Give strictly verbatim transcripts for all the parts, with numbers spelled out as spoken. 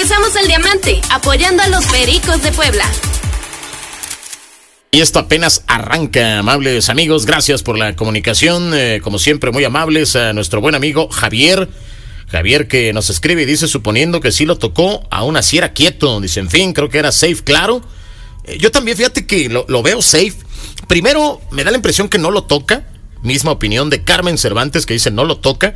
Regresamos al Diamante, apoyando a los Pericos de Puebla. Y esto apenas arranca, amables amigos. Gracias por la comunicación. Eh, como siempre, muy amables a nuestro buen amigo Javier. Javier que nos escribe y dice, suponiendo que sí lo tocó, aún así era quieto. Dice, en fin, creo que era safe, claro. Eh, yo también, fíjate que lo, lo veo safe. Primero, me da la impresión que no lo toca. Misma opinión de Carmen Cervantes, que dice no lo toca.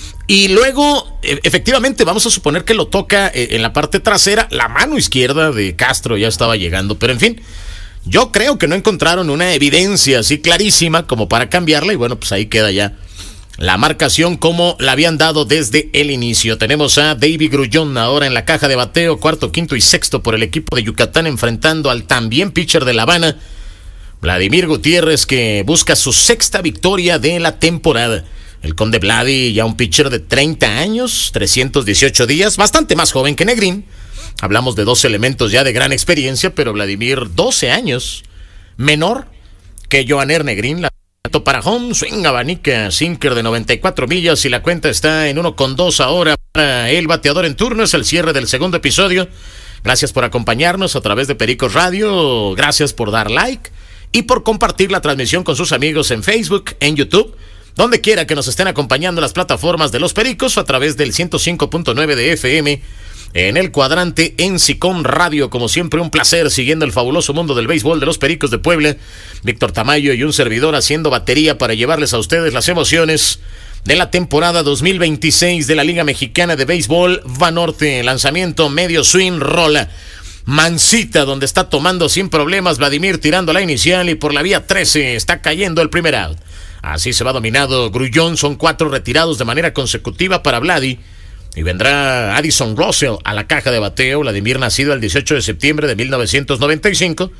Y luego, e- efectivamente, vamos a suponer que lo toca eh, en la parte trasera. La mano izquierda de Castro ya estaba llegando, pero en fin, yo creo que no encontraron una evidencia así clarísima como para cambiarla. Y bueno, pues ahí queda ya la marcación como la habían dado desde el inicio. Tenemos a David Grullón ahora en la caja de bateo, cuarto, quinto y sexto por el equipo de Yucatán, enfrentando al también pitcher de La Habana, Vladimir Gutiérrez, que busca su sexta victoria de la temporada. El Conde Vladi, ya un pitcher de treinta años, trescientos dieciocho días, bastante más joven que Negrín. Hablamos de dos elementos ya de gran experiencia, pero Vladimir, doce años menor que Joaner Negrín. La para home, swing, abanica, sinker de noventa y cuatro millas y la cuenta está en uno con dos ahora para el bateador en turno. Es el cierre del segundo episodio. Gracias por acompañarnos a través de Pericos Radio. Gracias por dar like y por compartir la transmisión con sus amigos en Facebook, en YouTube, donde quiera que nos estén acompañando las plataformas de Los Pericos a través del ciento cinco punto nueve de F M en el cuadrante en Sicom Radio. Como siempre, un placer siguiendo el fabuloso mundo del béisbol de Los Pericos de Puebla. Víctor Tamayo y un servidor haciendo batería para llevarles a ustedes las emociones de la temporada dos mil veintiséis de la Liga Mexicana de Béisbol Banorte. Lanzamiento, medio swing, rola mansita, donde está tomando sin problemas Vladimir tirando la inicial y por la vía trece está cayendo el primer out. Así se va dominado Grullón. Son cuatro retirados de manera consecutiva para Vladi. Y vendrá Addison Russell a la caja de bateo. Vladimir, nacido el dieciocho de septiembre de mil novecientos noventa y cinco,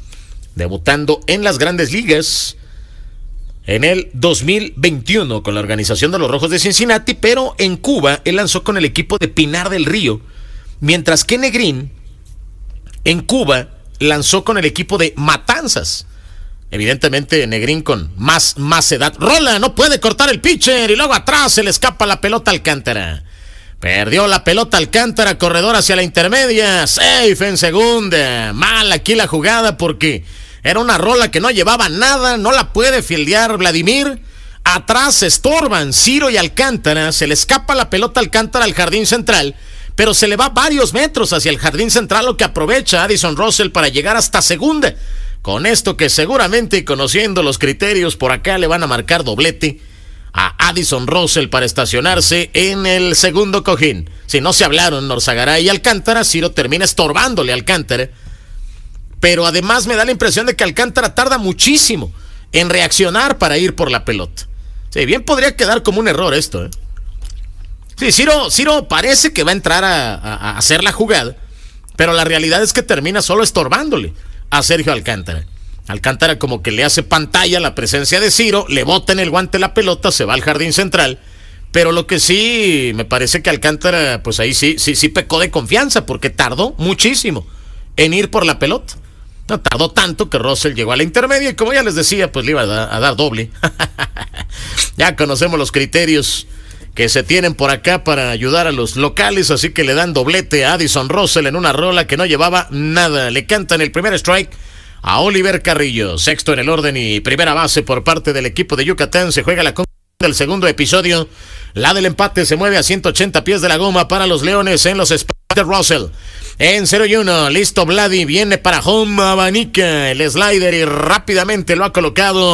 debutando en las Grandes Ligas en el dos mil veintiuno con la organización de los Rojos de Cincinnati, pero en Cuba él lanzó con el equipo de Pinar del Río, mientras que Negrín en Cuba lanzó con el equipo de Matanzas. Evidentemente Negrín con más, más edad. Rola, no puede cortar el pitcher y luego atrás se le escapa la pelota a Alcántara. Perdió la pelota Alcántara, corredor hacia la intermedia, safe en segunda. Mal aquí la jugada porque era una rola que no llevaba nada, no la puede fildear Vladimir. Atrás se estorban Ciro y Alcántara, se le escapa la pelota Alcántara al jardín central, pero se le va varios metros hacia el jardín central, lo que aprovecha Addison Russell para llegar hasta segunda. Con esto que seguramente, conociendo los criterios, por acá le van a marcar doblete a Addison Russell para estacionarse en el segundo cojín. Si no se hablaron Norzagaray y Alcántara, Ciro termina estorbándole a Alcántara. Pero además me da la impresión de que Alcántara tarda muchísimo en reaccionar para ir por la pelota. Sí, bien podría quedar como un error esto, ¿eh? Sí, Ciro, Ciro parece que va a entrar a, a, a hacer la jugada, pero la realidad es que termina solo estorbándole a Sergio Alcántara. Alcántara como que le hace pantalla la presencia de Ciro, le bota en el guante la pelota, se va al jardín central, pero lo que sí me parece que Alcántara, pues ahí sí, sí, sí pecó de confianza, porque tardó muchísimo en ir por la pelota. No tardó tanto que Russell llegó a la intermedia y como ya les decía, pues le iba a, da, a dar doble. Ya conocemos los criterios que se tienen por acá para ayudar a los locales, así que le dan doblete a Addison Russell en una rola que no llevaba nada. Le cantan el primer strike a Oliver Carrillo, sexto en el orden y primera base por parte del equipo de Yucatán. Se juega la conclusión del segundo episodio. La del empate se mueve a ciento ochenta pies de la goma para los Leones en los espacios de Russell. En cero y uno, listo Vladi, viene para home, abanica el slider y rápidamente lo ha colocado